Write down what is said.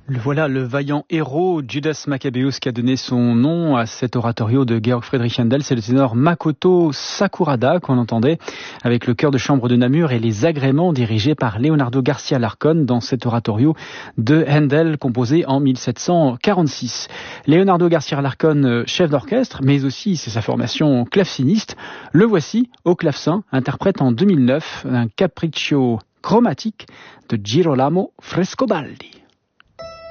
Voilà le vaillant héros Judas Maccabeus qui a donné son nom à cet oratorio de Georg Friedrich Händel. C'est le ténor Makoto Sakurada qu'on entendait avec le chœur de chambre de Namur et les agréments dirigés par Leonardo Garcia Larcón dans cet oratorio de Händel composé en 1746. Leonardo Garcia Larcón, chef d'orchestre, mais aussi c'est sa formation claveciniste. Le voici au clavecin, interprète en 2009 un capriccio chromatique de Girolamo Frescobaldi.